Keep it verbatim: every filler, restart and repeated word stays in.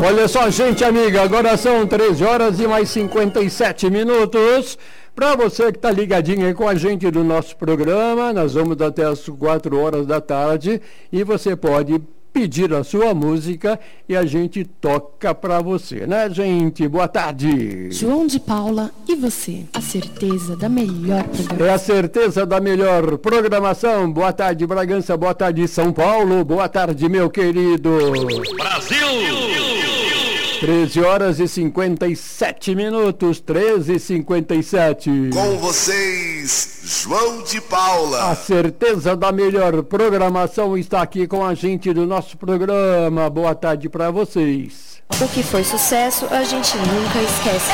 Olha só, gente amiga, agora são treze horas e mais cinquenta e sete minutos. Para você que está ligadinho aí com a gente do nosso programa, nós vamos até as quatro horas da tarde e você pode pedir a sua música e a gente toca para você, né, gente? Boa tarde. João de Paula, e você? A certeza da melhor programação. É a certeza da melhor programação. Boa tarde, Bragança. Boa tarde, São Paulo. Boa tarde, meu querido Brasil. treze horas e cinquenta e sete minutos, treze e cinquenta e sete. Com vocês, João de Paula. A certeza da melhor programação está aqui com a gente do nosso programa. Boa tarde para vocês. O que foi sucesso, a gente nunca esquece.